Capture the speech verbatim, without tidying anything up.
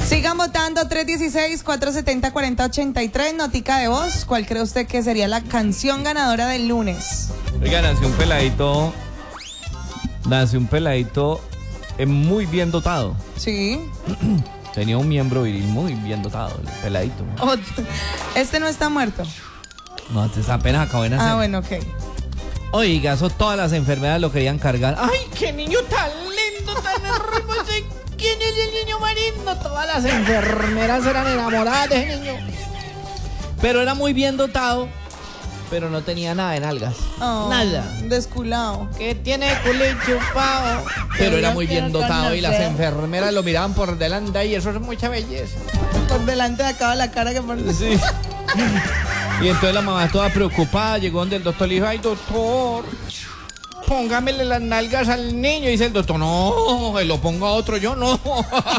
Sigan votando tres uno seis, cuatro siete cero, cuatro cero ocho tres, notica de voz. ¿Cuál cree usted que sería la canción ganadora del lunes? Oiga, nació un peladito, nació un peladito eh, muy bien dotado. Sí. Tenía un miembro viril muy bien dotado, el peladito. Oh, este no está muerto. No, este apenas acabó de nacer. Ah, bueno, ok. Oiga, eso todas las enfermedades lo querían cargar. ¡Ay, qué niño tan lindo, tan hermoso! ¿Quién es el niño marino? Todas las enfermeras eran enamoradas de ese niño. Pero era muy bien dotado, pero no tenía nada en algas. Oh, Nada. Desculado. Que tiene culín chupado. Pero era yo muy bien quiero dotado y las conocer. enfermeras lo miraban por delante y eso es mucha belleza. Por delante de acá la cara que por... Sí. Y entonces la mamá toda preocupada llegó donde el doctor le dijo, ay doctor, póngamele las nalgas al niño. Y dice el doctor, no, que lo ponga a otro, yo no.